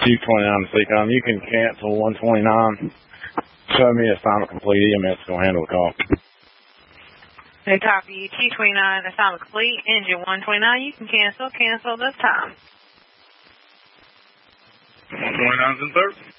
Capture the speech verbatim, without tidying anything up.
T twenty-nine to C COM. You can cancel one twenty-nine. Show me assignment complete. E M S is going to handle the call. They copy T twenty-nine, assignment complete, engine one twenty-nine. You can cancel, cancel this time. one twenty-nine's in third.